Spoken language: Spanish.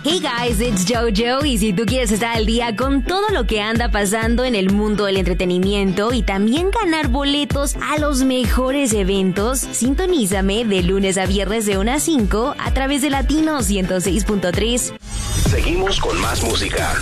Hey guys, it's JoJo y si tú quieres estar al día con todo lo que anda pasando en el mundo del entretenimiento y también ganar boletos a los mejores eventos, sintonízame de lunes a viernes de 1 a 5 a través de Latino 106.3. Seguimos con más música.